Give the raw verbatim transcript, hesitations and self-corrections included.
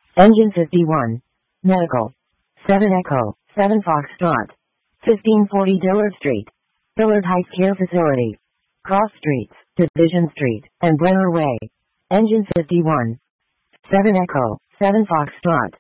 Engine fifty-one. Medical. seven Echo, seven Foxtrot. fifteen forty Dillard Street. Dillard Heights Care Facility. Cross Streets, Division Street, and Brenner Way. Engine fifty-one. seven Echo, seven Foxtrot.